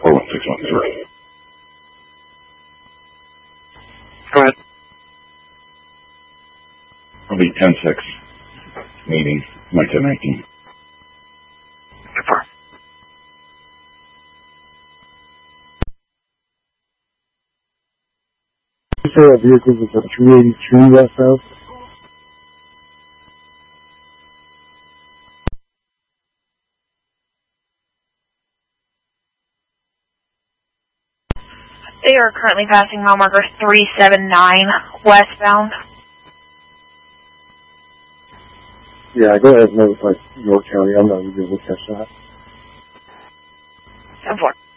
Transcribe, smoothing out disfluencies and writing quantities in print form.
41613. Go ahead. It'll be 10-6 meeting, 1919. Confirm. You say that vehicle was at 383 West Ave? They are currently passing mile marker 379 westbound. Yeah, go ahead and notify York County. I'm not going to be able to catch that. 10-4.